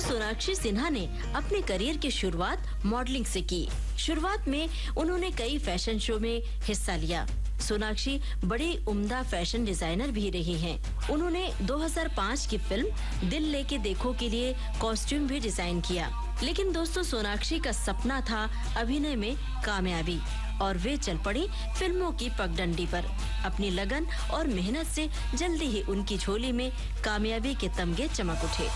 सोनाक्षी सिन्हा ने अपने करियर की शुरुआत मॉडलिंग से की। शुरुआत में उन्होंने कई फैशन शो में हिस्सा लिया। सोनाक्षी बड़ी उम्दा फैशन डिजाइनर भी रही हैं। उन्होंने 2005 की फिल्म दिल लेके देखो के लिए कॉस्ट्यूम भी डिजाइन किया। लेकिन दोस्तों, सोनाक्षी का सपना था अभिनय में कामयाबी और वे चल पड़ी फिल्मों की पगडंडी पर। अपनी लगन और मेहनत से जल्दी ही उनकी झोली में कामयाबी के तमगे चमक उठे।